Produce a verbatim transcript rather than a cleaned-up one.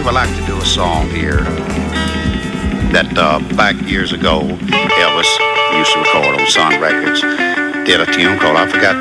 would like to do a song here that uh, back years ago Elvis used to record on Sun Records. Did a tune called I Forgot